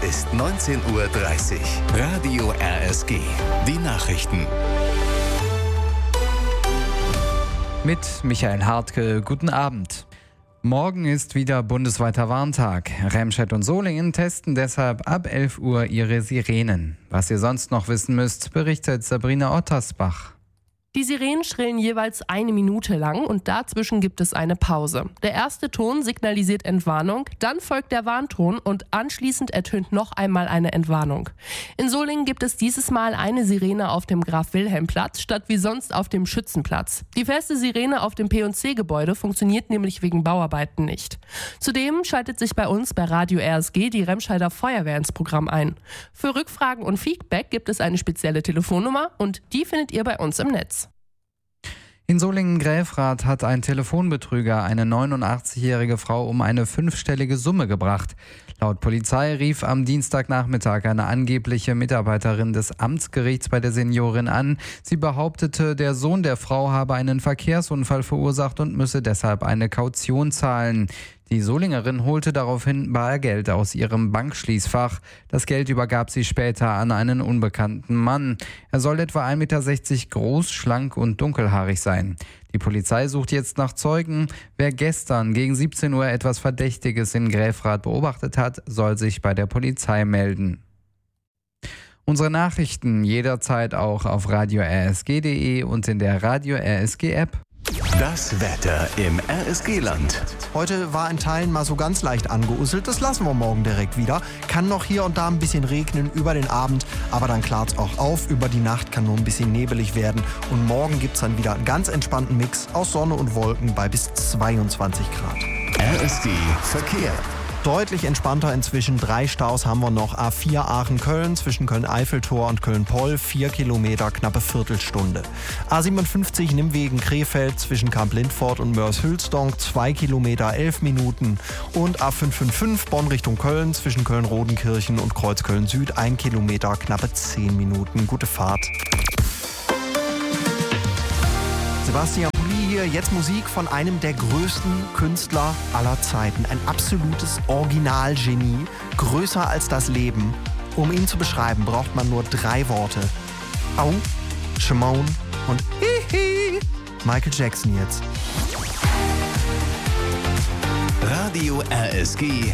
ist 19:30 Uhr. Radio RSG. Die Nachrichten. Mit Michael Hartke, guten Abend. Morgen ist wieder bundesweiter Warntag. Remscheid und Solingen testen deshalb ab 11 Uhr ihre Sirenen. Was ihr sonst noch wissen müsst, berichtet Sabrina Ottersbach. Die Sirenen schrillen jeweils 1 Minute lang und dazwischen gibt es eine Pause. Der erste Ton signalisiert Entwarnung, dann folgt der Warnton und anschließend ertönt noch einmal eine Entwarnung. In Solingen gibt es dieses Mal eine Sirene auf dem Graf-Wilhelm-Platz statt wie sonst auf dem Schützenplatz. Die feste Sirene auf dem P&C-Gebäude funktioniert nämlich wegen Bauarbeiten nicht. Zudem schaltet sich bei uns bei Radio RSG die Remscheider Feuerwehr ins Programm ein. Für Rückfragen und Feedback gibt es eine spezielle Telefonnummer und die findet ihr bei uns im Netz. In Solingen-Gräfrath hat ein Telefonbetrüger eine 89-jährige Frau um eine 5-stellige Summe gebracht. Laut Polizei rief am Dienstagnachmittag eine angebliche Mitarbeiterin des Amtsgerichts bei der Seniorin an. Sie behauptete, der Sohn der Frau habe einen Verkehrsunfall verursacht und müsse deshalb eine Kaution zahlen. Die Solingerin holte daraufhin Bargeld aus ihrem Bankschließfach. Das Geld übergab sie später an einen unbekannten Mann. Er soll etwa 1,60 Meter groß, schlank und dunkelhaarig sein. Die Polizei sucht jetzt nach Zeugen. Wer gestern gegen 17 Uhr etwas Verdächtiges in Gräfrath beobachtet hat, soll sich bei der Polizei melden. Unsere Nachrichten jederzeit auch auf radio-rsg.de und in der Radio RSG App. Das Wetter im RSG-Land. Heute war in Teilen mal so ganz leicht angeuselt. Das lassen wir morgen direkt wieder. Kann noch hier und da ein bisschen regnen über den Abend, aber dann klart es auch auf. Über die Nacht kann nur ein bisschen nebelig werden. Und morgen gibt es dann wieder einen ganz entspannten Mix aus Sonne und Wolken bei bis 22 Grad. RSG Verkehr. Deutlich entspannter inzwischen. 3 Staus haben wir noch. A4 Aachen-Köln zwischen Köln-Eiffeltor und Köln-Poll. 4 Kilometer, knappe Viertelstunde. A57 Nimwegen-Krefeld zwischen Kamp-Lindfort und Mörs-Hülsdonk. 2 Kilometer, 11 Minuten. Und A555 Bonn Richtung Köln zwischen Köln-Rodenkirchen und Kreuzköln-Süd. 1 Kilometer, knappe 10 Minuten. Gute Fahrt. Sebastian Pulli hier, jetzt Musik von einem der größten Künstler aller Zeiten. Ein absolutes Originalgenie, größer als das Leben. Um ihn zu beschreiben, braucht man nur 3 Worte. Au, Shimon und Hihi. Michael Jackson jetzt. Radio RSG